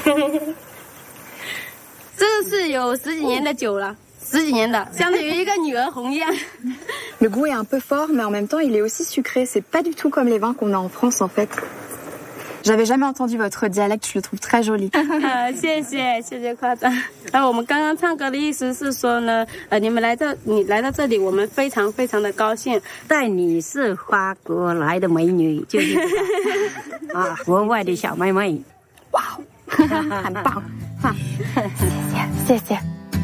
这是有10几年的酒了，10几年的，相当于一个女儿红一样。 Le goût est un peu fort, mais en même temps, il est aussi sucré. C'est pas du tout comme les vins qu'on a en France, en fait. J'avais jamais entendu votre dialecte, je le trouve très joli. 谢谢夸奖。那我们刚刚唱歌的意思是说呢，你来到这里，我们非常非常的高兴。 但你是法国来的美女，就是啊，国外的小妹妹。 哇，很棒！谢谢。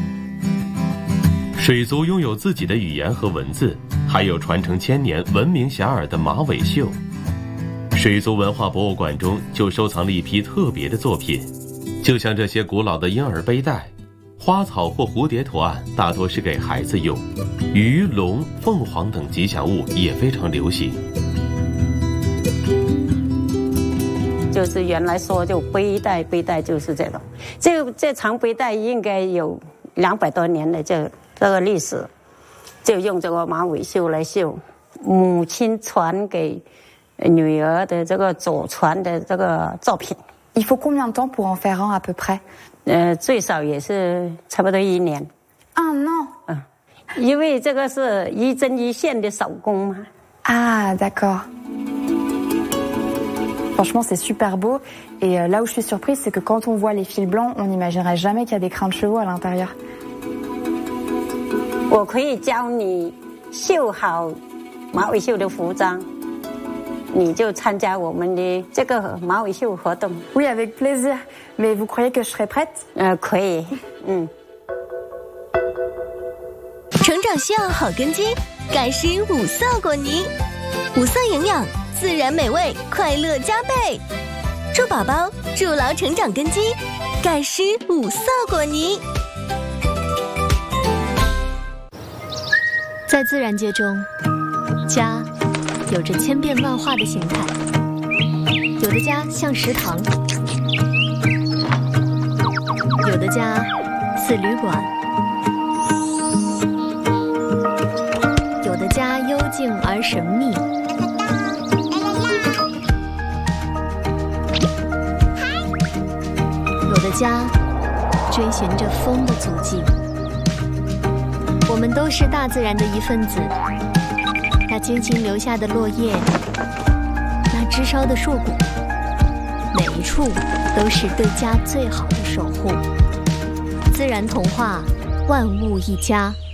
水族拥有自己的语言和文字，还有传承千年、闻名遐迩的马尾绣。水族文化博物馆中就收藏了一批特别的作品，就像这些古老的婴儿背带，花草或蝴蝶图案大多是给孩子用，鱼、龙、凤凰等吉祥物也非常流行。 就是原来说就背带就是这种，这长背带应该有200多年的这个历史，就用这个马尾绣来绣，母亲传给女儿的这个祖传的这个作品。 Il faut combien de temps pour en faire un à peu près？ 最少也是差不多1年。 1 an？ 因为这个是一针一线的手工嘛。 Ah, d'accord. Franchement, c'est super beau. Et là où je suis surprise, c'est que quand on voit les fils blancs, on n'imaginerait jamais qu'il y a des crins de chevaux à l'intérieur. 我可以教你绣好马尾绣的服装。你就参加我们的这个马尾绣活动。 Oui, avec plaisir. Mais vous croyez que je serai prête？ 可以， 成长需要好根基，改施五色果泥，5色营养，自然美味，快乐加倍。祝宝宝筑牢成长根基，改施5色果泥。 在自然界中，家有着千变万化的形态，有的家像食堂，有的家似旅馆，有的家幽静而神秘，有的家追寻着风的足迹。我们都是大自然的一份子，那轻轻留下的落叶，那枝梢的硕果，每一处都是对家最好的守护。自然童话，万物一家。